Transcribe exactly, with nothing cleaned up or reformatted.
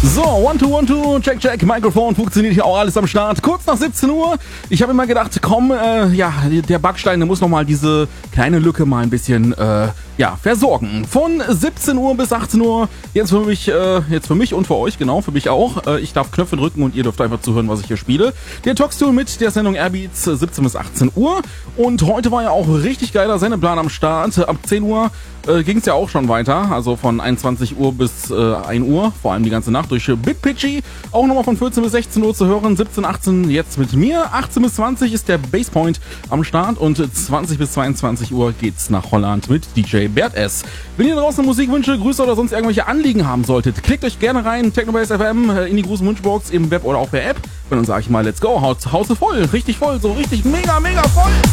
So, one, two, one, two, check, check, Mikrofon funktioniert hier auch alles am Start. Kurz nach siebzehn Uhr. Ich habe immer gedacht, komm, äh, ja, der Backstein, der muss nochmal diese kleine Lücke mal ein bisschen, äh, ja, versorgen. Von siebzehn Uhr bis achtzehn Uhr, jetzt für mich, äh, jetzt für mich und für euch, genau, für mich auch. Äh, ich darf Knöpfe drücken und ihr dürft einfach zuhören, was ich hier spiele. Der Talkstool mit der Sendung Airbeats, siebzehn bis achtzehn Uhr. Und heute war ja auch richtig geiler Sendeplan am Start. Ab zehn Uhr äh, ging es ja auch schon weiter, also von einundzwanzig Uhr bis äh, ein Uhr, vor allem die ganze Nacht durch Big Pitchy. Auch nochmal von vierzehn bis sechzehn Uhr zu hören, siebzehn, achtzehn jetzt mit mir. achtzehn bis zwanzig ist der Basepoint am Start und zwanzig bis zweiundzwanzig Uhr geht's nach Holland mit D J Bert S. Wenn ihr draußen Musikwünsche, Grüße oder sonst irgendwelche Anliegen haben solltet, klickt euch gerne rein, Technobase F M, in die großen Wunschbox im Web oder auch per App. Und dann sage ich mal, let's go, haut Hause voll, richtig voll, so richtig mega, mega voll.